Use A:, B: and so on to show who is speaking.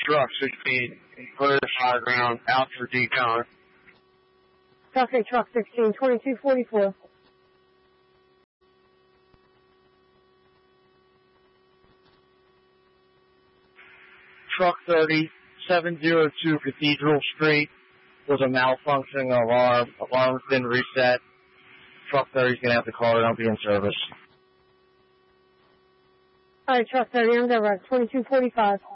A: Truck 16, clear high ground, out for decon.
B: Copy, Truck 16, 2244.
A: Truck 30, 702 Cathedral Street was a malfunctioning alarm. Alarm's been reset. Truck 30's going to have to call it. I'll be in service.
B: All right, Truck 30, I'm there, 2245.